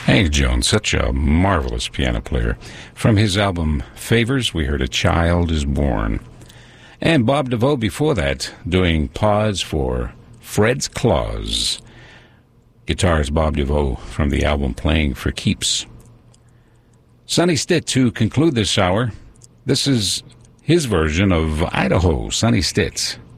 Hank Jones, such a marvelous piano player. From his album Favors, we heard A Child is Born. And Bob DeVoe before that, doing Pause for Fred's Claus. Guitarist Bob DeVoe from the album Playing for Keeps. Sonny Stitt to conclude this hour. This is his version of Idaho, Sonny Stitt.